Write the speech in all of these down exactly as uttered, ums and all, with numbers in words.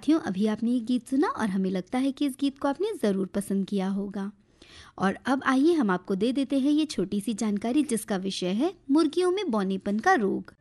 साथियों, अभी आपने ये गीत सुना और हमें लगता है कि इस गीत को आपने ज़रूर पसंद किया होगा। और अब आइए हम आपको दे देते हैं ये छोटी सी जानकारी, जिसका विषय है मुर्गियों में बौनेपन का रोग।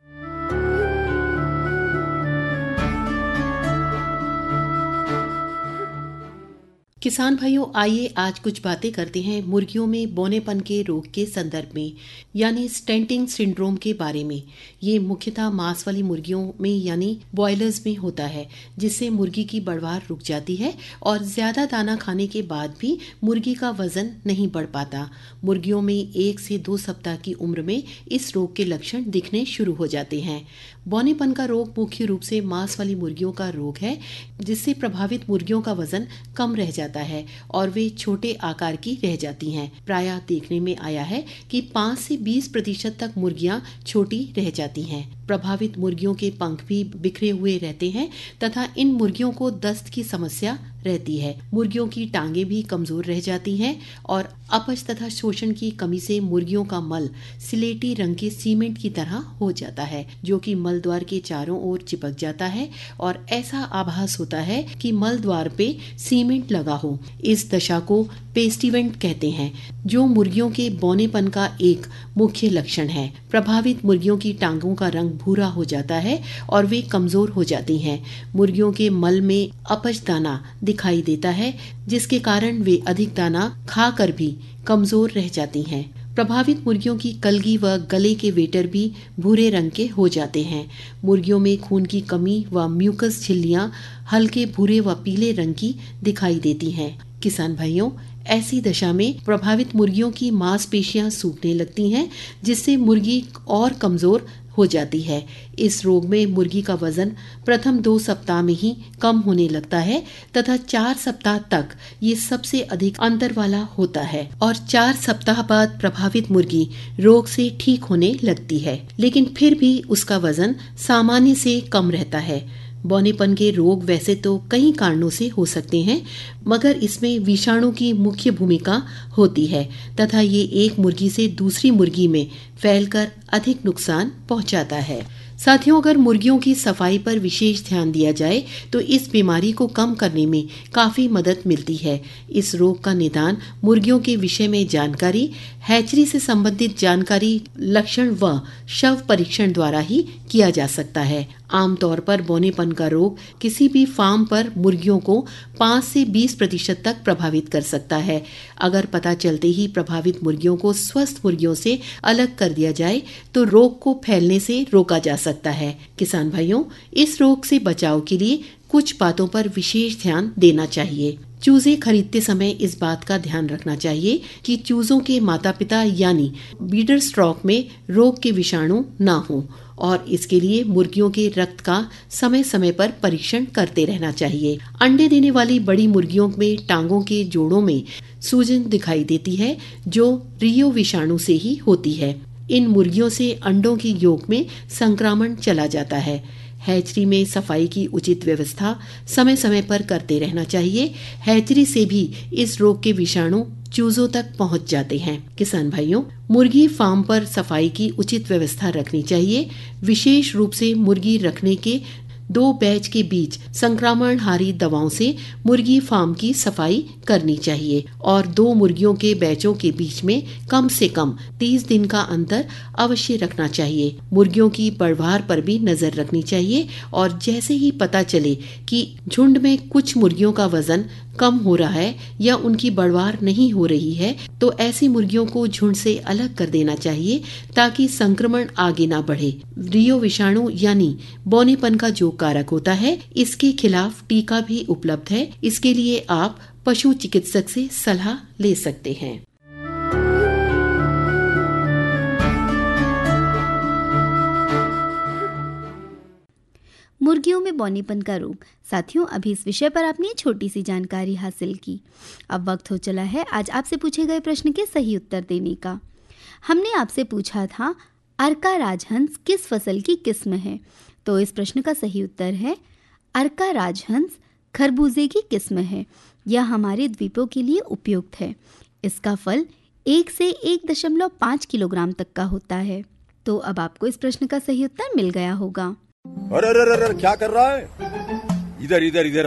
किसान भाइयों, आइए आज कुछ बातें करते हैं मुर्गियों में बौनेपन के रोग के संदर्भ में, यानी स्टेंटिंग सिंड्रोम के बारे में। ये मुख्यतः मांस वाली मुर्गियों में यानी बॉयलर्स में होता है, जिससे मुर्गी की बढ़वार रुक जाती है और ज्यादा दाना खाने के बाद भी मुर्गी का वजन नहीं बढ़ पाता। मुर्गियों में एक से दो सप्ताह की उम्र में इस रोग के लक्षण दिखने शुरू हो जाते हैं। बौनेपन का रोग मुख्य रूप से मांस वाली मुर्गियों का रोग है, जिससे प्रभावित मुर्गियों का वजन कम रह जाता है और वे छोटे आकार की रह जाती हैं। प्रायः देखने में आया है कि पाँच से बीस प्रतिशत तक मुर्गियां छोटी रह जाती हैं। प्रभावित मुर्गियों के पंख भी बिखरे हुए रहते हैं तथा इन मुर्गियों को दस्त की समस्या रहती है। मुर्गियों की टांगे भी कमजोर रह जाती हैं और अपच तथा शोषण की कमी से मुर्गियों का मल सिलेटी रंग के सीमेंट की तरह हो जाता है, जो कि मल द्वार के चारों ओर चिपक जाता है और ऐसा आभास होता है कि मल द्वार पे सीमेंट लगा हो। इस दशा को पेस्टिवेंट कहते हैं, जो मुर्गियों के बौनेपन का एक मुख्य लक्षण है। प्रभावित मुर्गियों की टांगों का रंग भूरा हो जाता है और वे कमजोर हो जाती हैं। मुर्गियों के मल में अपच दाना दिखाई देता है, जिसके कारण वे अधिक दाना खाकर भी कमजोर रह जाती हैं। प्रभावित मुर्गियों की कलगी व गले के वेटर भी भूरे रंग के हो जाते हैं। मुर्गियों में खून की कमी व म्यूकस झिल्लियां हल्के भूरे व पीले रंग की दिखाई देती हैं। किसान भाइयों, ऐसी दशा में प्रभावित मुर्गियों की मांसपेशियां सूखने लगती हैं, जिससे मुर्गी और कमजोर हो जाती है। इस रोग में मुर्गी का वजन प्रथम दो सप्ताह में ही कम होने लगता है तथा चार सप्ताह तक ये सबसे अधिक अंतर वाला होता है और चार सप्ताह बाद प्रभावित मुर्गी रोग से ठीक होने लगती है, लेकिन फिर भी उसका वजन सामान्य से कम रहता है। बौनेपन के रोग वैसे तो कई कारणों से हो सकते हैं, मगर इसमें विषाणु की मुख्य भूमिका होती है तथा ये एक मुर्गी से दूसरी मुर्गी में फैलकर अधिक नुकसान पहुंचाता है। साथियों, अगर मुर्गियों की सफाई पर विशेष ध्यान दिया जाए तो इस बीमारी को कम करने में काफी मदद मिलती है। इस रोग का निदान मुर्गियों के विषय में जानकारी, हैचरी से संबंधित जानकारी, लक्षण व शव परीक्षण द्वारा ही किया जा सकता है। आमतौर पर बौनेपन का रोग किसी भी फार्म पर मुर्गियों को पाँच से बीस प्रतिशत तक प्रभावित कर सकता है। अगर पता चलते ही प्रभावित मुर्गियों को स्वस्थ मुर्गियों से अलग कर दिया जाए तो रोग को फैलने से रोका जा सकता है। किसान भाइयों, इस रोग से बचाव के लिए कुछ बातों पर विशेष ध्यान देना चाहिए। चूजे खरीदते समय इस बात का ध्यान रखना चाहिए कि चूजों के माता पिता यानी बीडर स्टॉक में रोग के विषाणु न हो और इसके लिए मुर्गियों के रक्त का समय समय पर परीक्षण करते रहना चाहिए। अंडे देने वाली बड़ी मुर्गियों में टांगों के जोड़ों में सूजन दिखाई देती है, जो रियो विषाणु से ही होती है। इन मुर्गियों से अंडों की योक में संक्रमण चला जाता है। हैचरी में सफाई की उचित व्यवस्था समय समय पर करते रहना चाहिए। हैचरी से भी इस रोग के विषाणु चूजों तक पहुंच जाते हैं। किसान भाइयों, मुर्गी फार्म पर सफाई की उचित व्यवस्था रखनी चाहिए। विशेष रूप से मुर्गी रखने के दो बैच के बीच संक्रमणहारी दवाओं से मुर्गी फार्म की सफाई करनी चाहिए और दो मुर्गियों के बैचों के बीच में कम से कम तीस दिन का अंतर अवश्य रखना चाहिए। मुर्गियों की बढ़वार पर भी नजर रखनी चाहिए और जैसे ही पता चले कि झुंड में कुछ मुर्गियों का वजन कम हो रहा है या उनकी बढ़वार नहीं हो रही है, तो ऐसी मुर्गियों को झुंड से अलग कर देना चाहिए ताकि संक्रमण आगे ना बढ़े। रियो विषाणु यानी बौनेपन का जो कारक होता है, इसके खिलाफ टीका भी उपलब्ध है। इसके लिए आप पशु चिकित्सक से सलाह ले सकते हैं। मुर्गियों में बौनेपन का रोग। साथियों, अभी इस विषय पर आपने छोटी सी जानकारी हासिल की। अब वक्त हो चला है आज आपसे पूछे गए प्रश्न के सही उत्तर देने का। हमने आपसे पूछा था, अर्का राजहंस किस फसल की किस्म है? तो इस प्रश्न का सही उत्तर है, अर्का राजहंस खरबूजे की किस्म है। यह हमारे द्वीपों के लिए उपयुक्त है। इसका फल एक से एक दशमलव पाँच किलोग्राम तक का होता है। तो अब आपको इस प्रश्न का सही उत्तर मिल गया होगा। अरे अरे अरे क्या कर रहा है? इधर इधर इधर